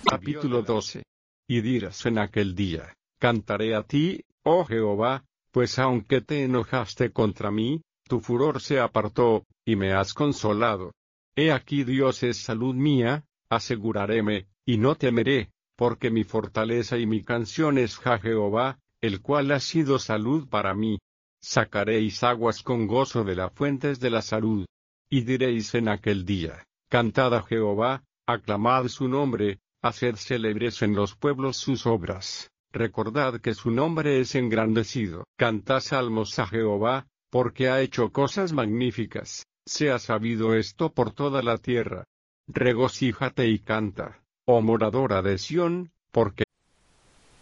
Capítulo 12. Y dirás en aquel día: Cantaré a ti, oh Jehová, pues aunque te enojaste contra mí, tu furor se apartó, y me has consolado. He aquí Dios es salud mía, aseguraréme, y no temeré, porque mi fortaleza y mi canción es Jehová, el cual ha sido salud para mí. Sacaréis aguas con gozo de las fuentes de la salud. Y diréis en aquel día: Cantad a Jehová, aclamad su nombre, haced célebres en los pueblos sus obras, recordad que su nombre es engrandecido. Cantad salmos a Jehová, porque ha hecho cosas magníficas, sea sabido esto por toda la tierra. Regocíjate y canta, oh moradora de Sión, porque